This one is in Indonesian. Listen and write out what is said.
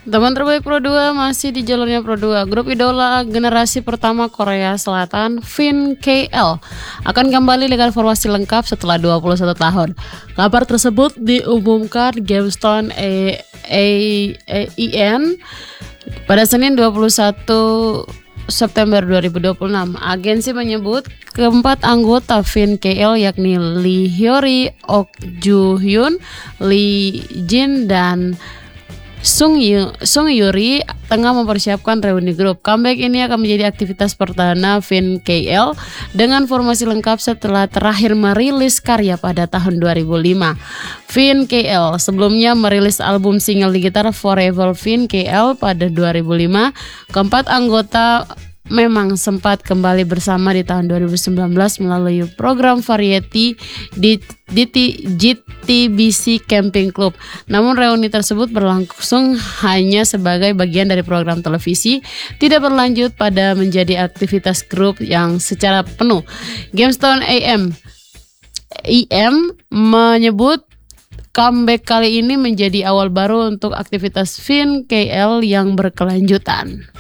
Teman terbaik Pro 2 masih di jalurnya Pro 2. Grup idola generasi pertama Korea Selatan, Vin KL, akan kembali dengan formasi lengkap setelah 21 tahun. Kabar tersebut diumumkan GameStone EN pada Senin 21 September 2026. Agensi menyebut keempat anggota Vin KL yakni Lee Hyori, Ok Joo Hyun, Lee Jin, dan Sung Yuri tengah mempersiapkan reuni grup. Comeback ini akan menjadi aktivitas perdana Vin KL dengan formasi lengkap setelah terakhir merilis karya pada tahun 2005. Vin KL sebelumnya merilis album single di gitar Forever Vin KL pada 2005. Keempat anggota memang sempat kembali bersama di tahun 2019 melalui program variety di JTBC Camping Club. Namun reuni tersebut berlangsung hanya sebagai bagian dari program televisi, tidak berlanjut pada menjadi aktivitas grup yang secara penuh. GameStone EM menyebut comeback kali ini menjadi awal baru untuk aktivitas Vin KL yang berkelanjutan.